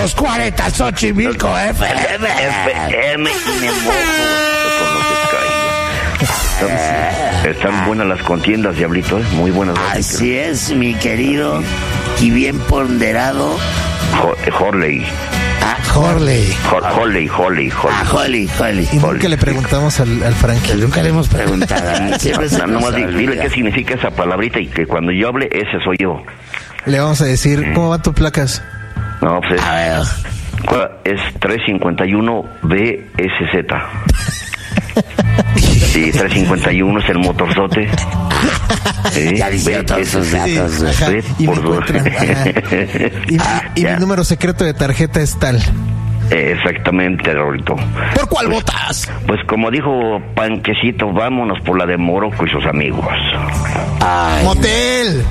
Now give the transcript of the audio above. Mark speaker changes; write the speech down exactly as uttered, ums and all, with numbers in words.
Speaker 1: dos cuarenta Xochimilco F M.
Speaker 2: F M y me mojo con lo que caiga. Están, están buenas las contiendas, Diablito, ¿eh? Muy buenas.
Speaker 1: Así es, mi querido y bien ponderado
Speaker 2: Horley.
Speaker 1: Ah, Horley.
Speaker 2: Horley, Horley, Horley.
Speaker 1: Ah, Horley, Horley.
Speaker 3: Y nunca le preguntamos al, al Frankie.
Speaker 1: Nunca le hemos preguntado. Siempre se
Speaker 2: no,
Speaker 1: nos
Speaker 2: nomás
Speaker 1: olvida.
Speaker 2: dile qué significa esa palabrita y que cuando yo hable, ese soy yo.
Speaker 3: Le vamos a decir,
Speaker 2: Mm.
Speaker 3: ¿cómo van tus placas?
Speaker 2: No, pues es,
Speaker 1: A ver.
Speaker 2: es trescientos cincuenta y uno B S Z. Sí, trescientos cincuenta y uno es el motorzote. Sí,
Speaker 1: Ya dice todos sus datos.
Speaker 3: Sí, ajá,
Speaker 2: ve
Speaker 3: y, me
Speaker 2: por dos.
Speaker 3: encuentran, ajá. y,
Speaker 2: Ah,
Speaker 3: y mi
Speaker 2: ya.
Speaker 3: número secreto de tarjeta es tal.
Speaker 2: Exactamente, Rolito.
Speaker 1: ¿Por cuál votas?
Speaker 2: Pues como dijo Panquecito, vámonos por la de Morocco y sus amigos.
Speaker 1: Ay,
Speaker 3: ¡Motel!